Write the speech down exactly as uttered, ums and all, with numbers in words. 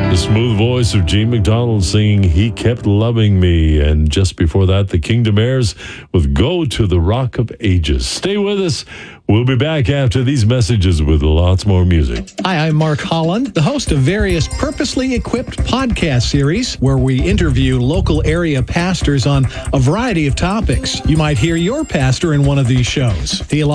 The smooth voice of Gene McDonald singing He Kept Loving Me. And just before that, the Kingdom Heirs with Go to the Rock of Ages. Stay with us. We'll be back after these messages with lots more music. Hi, I'm Mark Holland, the host of various purposely equipped podcast series where we interview local area pastors on a variety of topics. You might hear your pastor in one of these shows. Theolo-